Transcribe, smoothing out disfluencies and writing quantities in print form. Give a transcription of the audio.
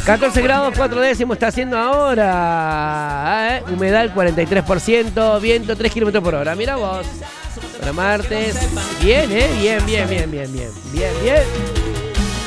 14 grados 4 décimos está haciendo ahora. Humedad 43%, viento 3 kilómetros por hora. Mira vos. Para martes. Bien, bien. Bien.